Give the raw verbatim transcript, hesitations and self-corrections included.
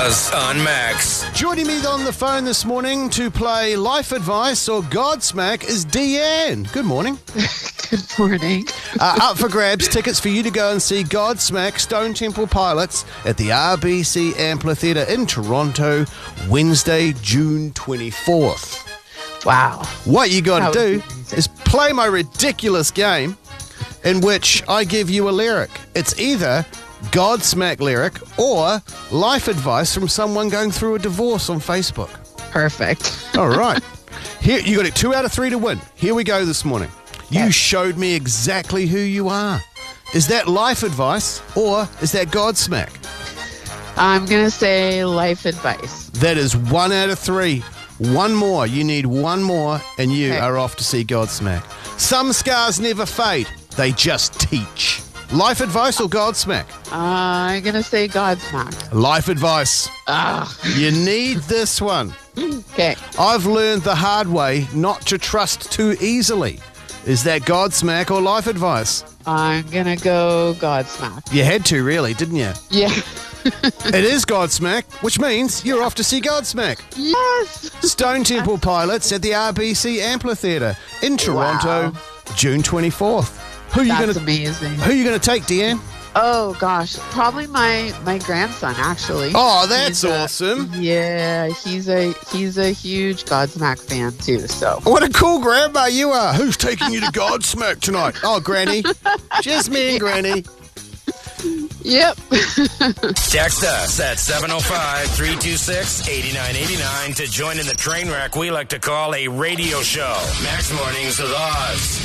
Oz on Max. Joining me on the phone this morning to play Life Advice or Godsmack is Deanne. Good morning. Good morning. uh, up for grabs, tickets for you to go and see Godsmack Stone Temple Pilots at the R B C Amphitheatre in Toronto, Wednesday, June twenty-fourth. Wow. What you got to do amazing. is play my ridiculous game in which I give you a lyric. It's either Godsmack lyric or life advice from someone going through a divorce on Facebook. Perfect. All right. Here, you got it two out of three to win. Here we go this morning. You Okay. showed me exactly who you are. Is that life advice or is that Godsmack? I'm going to say life advice. That is one out of three. One more. You need one more and you Okay. are off to see Godsmack. Some scars never fade. They just teach. Life advice or Godsmack? Uh, I'm going to say Godsmack. Life advice. Ah, You need this one. okay. I've learned the hard way not to trust too easily. Is that Godsmack or life advice? I'm going to go Godsmack. You had to, really, didn't you? Yeah. It is Godsmack, which means you're off to see Godsmack. Yes. Stone Temple Pilots at the R B C Amphitheatre in Toronto, Wow. June twenty-fourth. Who are you That's going to amazing. Who are you going to take, Deanne? Oh, gosh. Probably my, my grandson, actually. Oh, that's He's a- awesome. Yeah, he's a he's a huge Godsmack fan, too, so. What a cool grandma you are. Who's taking you to Godsmack tonight? Oh, Granny. Just me and Granny. Yep. Text us at seven oh five, three two six, eight nine eight nine to join in the train wreck we like to call a radio show. Max Mornings with Oz.